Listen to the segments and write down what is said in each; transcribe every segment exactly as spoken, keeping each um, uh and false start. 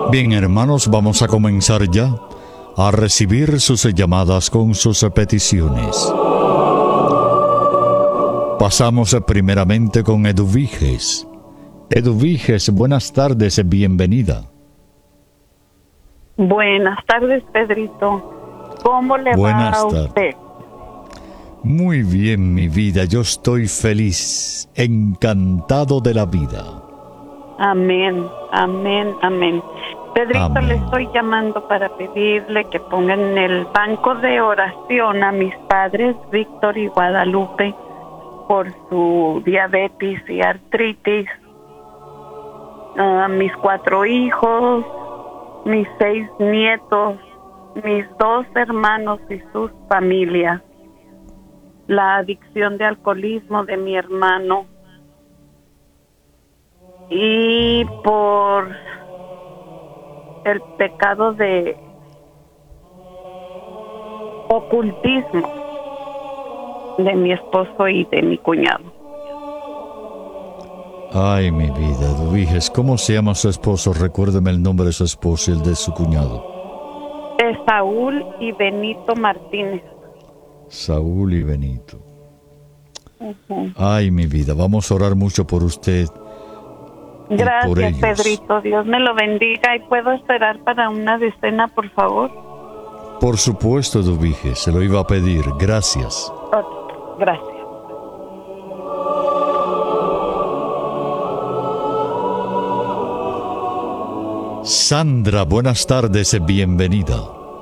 Bien, hermanos, vamos a comenzar ya a recibir sus llamadas con sus peticiones. Pasamos primeramente con Eduviges. Eduviges, buenas tardes, bienvenida. Buenas tardes, Pedrito. ¿Cómo le Buenas va a tardes. usted? Muy bien, mi vida, yo estoy feliz, encantado de la vida. Amén, amén, amén. Pedrito, Amén. le estoy llamando para pedirle que pongan en el banco de oración a mis padres, Víctor y Guadalupe, por su diabetes y artritis, a mis cuatro hijos, mis seis nietos, mis dos hermanos y sus familias, la adicción de alcoholismo de mi hermano, y por el pecado de ocultismo de mi esposo y de mi cuñado. Ay, mi vida, Eduviges, ¿cómo se llama su esposo? Recuérdeme el nombre de su esposo y el de su cuñado. Es Saúl y Benito Martínez. Saúl y Benito. Uh-huh. Ay, mi vida, vamos a orar mucho por usted. Gracias, Pedrito. Dios me lo bendiga. ¿Y puedo esperar para una decena, por favor? Por supuesto, Eduviges, se lo iba a pedir. Gracias. Okay, gracias. Sandra, buenas tardes, bienvenida.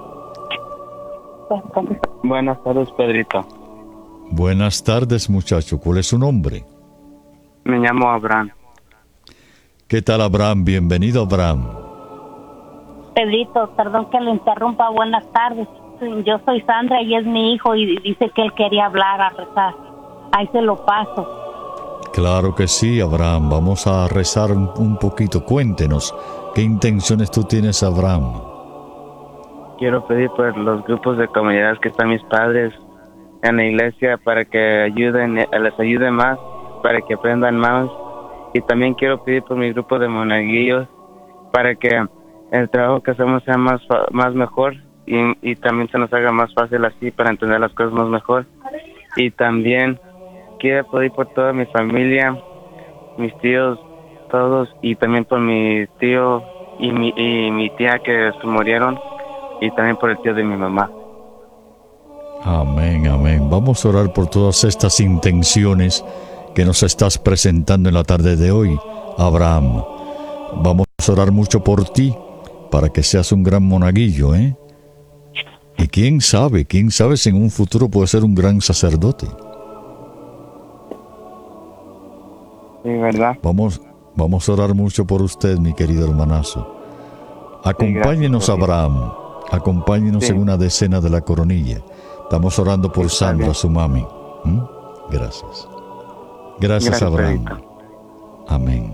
Buenas tardes, Pedrito. Buenas tardes, muchacho. ¿Cuál es su nombre? Me llamo Abraham. ¿Qué tal, Abraham? Bienvenido, Abraham. Pedrito, perdón que le interrumpa. Buenas tardes. Yo soy Sandra y es mi hijo y dice que él quería hablar, a rezar. Ahí se lo paso. Claro que sí, Abraham. Vamos a rezar un, un poquito. Cuéntenos, ¿qué intenciones tú tienes, Abraham? Quiero pedir por los grupos de comunidades que están mis padres en la iglesia para que ayuden, les ayude más, para que aprendan más. Y también quiero pedir por mi grupo de monaguillos para que el trabajo que hacemos sea más, más mejor y, y también se nos haga más fácil así para entender las cosas más mejor. Y también quiero pedir por toda mi familia, mis tíos, todos, y también por mi tío y mi, y mi tía que se murieron, y también por el tío de mi mamá. Amén, amén. Vamos a orar por todas estas intenciones que nos estás presentando en la tarde de hoy, Abraham. Vamos a orar mucho por ti, para que seas un gran monaguillo, ¿eh? Y quién sabe, quién sabe si en un futuro puede ser un gran sacerdote. Sí, ¿verdad? Vamos, vamos a orar mucho por usted, mi querido hermanazo. Acompáñenos, Sí, gracias, Abraham. Acompáñenos sí. en una decena de la coronilla. Estamos orando por Está Sandra, bien. su mami. ¿Mm? Gracias. Gracias, Gracias, Abraham. Pedrito. Amén.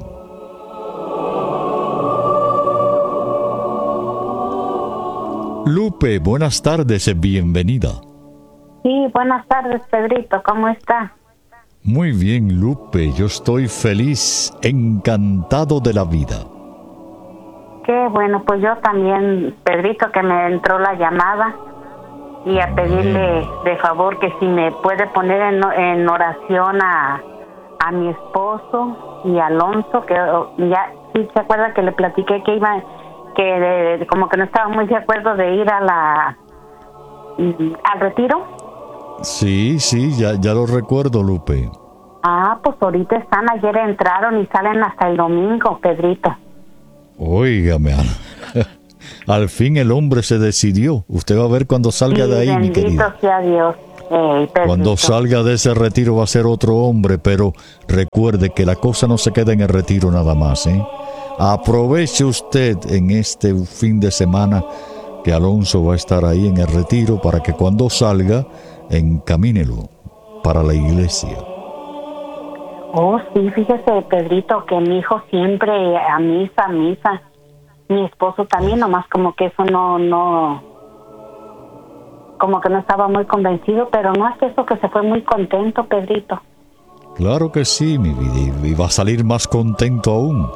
Lupe, buenas tardes, bienvenida. Sí, buenas tardes, Pedrito. ¿Cómo está? Muy bien, Lupe, yo estoy feliz, encantado de la vida. Qué bueno, pues yo también, Pedrito, que me entró la llamada y a pedirle de favor que si me puede poner en, en oración a, a mi esposo y a Alonso, que ya sí se acuerda que le platiqué que iba, que de, de, como que no estaba muy de acuerdo de ir a la al retiro. Sí, sí, ya, ya lo recuerdo, Lupe. Ah, pues ahorita están, ayer entraron y salen hasta el domingo, Pedrito. Óigame, al, al fin el hombre se decidió. Usted va a ver cuando salga Sí, de ahí, mi querido. bendito sea Dios. Ey, Cuando salga de ese retiro va a ser otro hombre, pero recuerde que la cosa no se queda en el retiro nada más, ¿eh? Aproveche usted en este fin de semana que Alonso va a estar ahí en el retiro para que cuando salga, encamínelo para la iglesia. Oh, sí, fíjese, Pedrito, que mi hijo siempre a misa, a misa. Mi esposo también, nomás como que eso no, no, como que no estaba muy convencido, pero no es eso, que se fue muy contento, Pedrito. Claro que sí, mi vida, y va a salir más contento aún.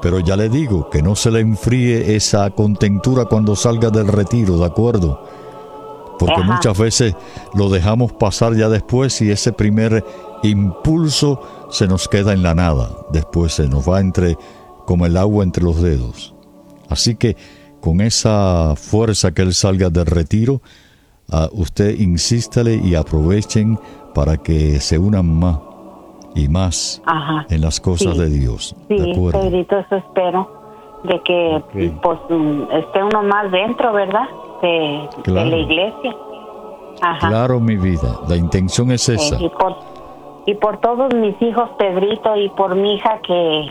Pero ya le digo que no se le enfríe esa contentura cuando salga del retiro, ¿de acuerdo? Porque Ajá. muchas veces lo dejamos pasar ya después y ese primer impulso se nos queda en la nada. Después se nos va entre como el agua entre los dedos. Así que con esa fuerza que él salga del retiro, uh, usted insístale y aprovechen para que se unan más y más Ajá. en las cosas Sí. de Dios. ¿De Sí, acuerdo? Pedrito, eso espero. De que Ok. pues mm, esté uno más dentro, ¿verdad? De, Claro. de la iglesia. Ajá. Claro, mi vida. La intención es Eh, esa. y por y por todos mis hijos, Pedrito, y por mi hija que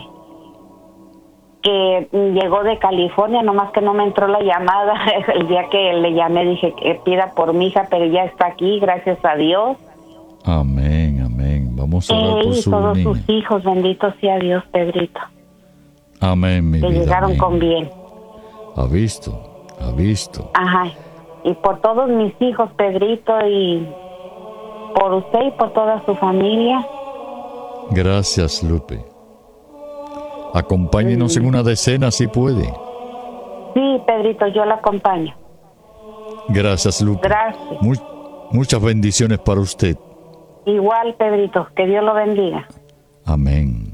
que llegó de California, nomás que no me entró la llamada. El día que le llamé dije que pida por mi hija, pero ya está aquí, gracias a Dios. Amén, amén. Vamos a orar Eh, por y su todos niña. sus hijos, bendito sea Dios, Pedrito, Amén, mi que vida. llegaron amén. con bien. Ha visto, ha visto. Ajá. Y por todos mis hijos, Pedrito, y por usted y por toda su familia. Gracias, Lupe. Acompáñenos en una decena si puede. Sí, Pedrito, yo la acompaño. Gracias, Lupe. Gracias. Mu- muchas bendiciones para usted. Igual, Pedrito, que Dios lo bendiga. Amén.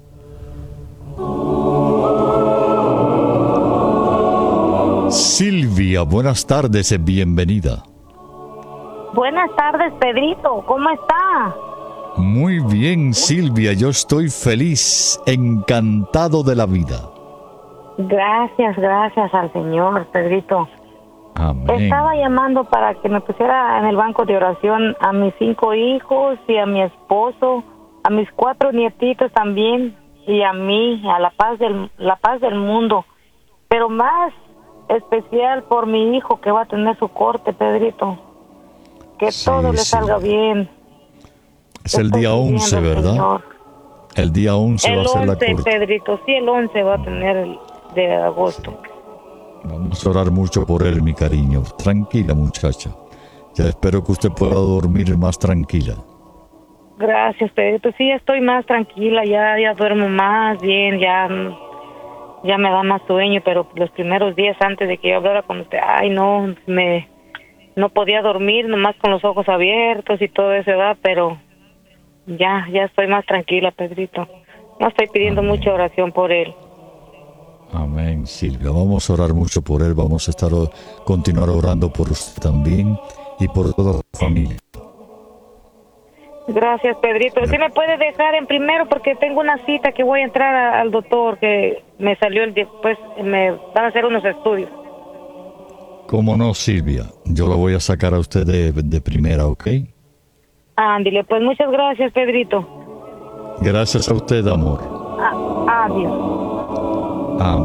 Silvia, buenas tardes, y bienvenida. Buenas tardes, Pedrito. ¿Cómo está? Muy bien, Silvia, yo estoy feliz, encantado de la vida. Gracias, gracias al Señor, Pedrito. Amén. Estaba llamando para que me pusiera en el banco de oración a mis cinco hijos y a mi esposo, a mis cuatro nietitos también y a mí, a la paz del la paz del mundo, pero más especial por mi hijo que va a tener su corte, Pedrito. Que Sí, todo le sí. salga bien. Es el Estoy día once, pidiendo al ¿verdad? Señor. El día once va El a ser la once, corte. Pedrito, sí, el once va a tener el de agosto. Vamos a orar mucho por él, mi cariño. Tranquila, muchacha. Ya espero que usted pueda dormir más tranquila. Gracias, Pedrito. Sí, estoy más tranquila, ya ya duermo más bien, ya ya me da más sueño, pero los primeros días antes de que yo hablara con usted, ay, no, me no podía dormir, nomás con los ojos abiertos y todo eso, ¿verdad? Pero ya, ya estoy más tranquila, Pedrito. No estoy pidiendo Amén. mucha oración por él. Amén, Silvia. Vamos a orar mucho por él. Vamos a estar continuar orando por usted también y por toda su familia. Gracias, Pedrito. ¿Sí me puede dejar en primero? Porque tengo una cita que voy a entrar a- al doctor, que me salió el día, pues me van a hacer unos estudios. ¿Cómo no, Silvia? Yo lo voy a sacar a usted de, de primera, ¿ok? Ándile, pues muchas gracias, Pedrito. Gracias a usted, amor. Ah, adiós. Amén.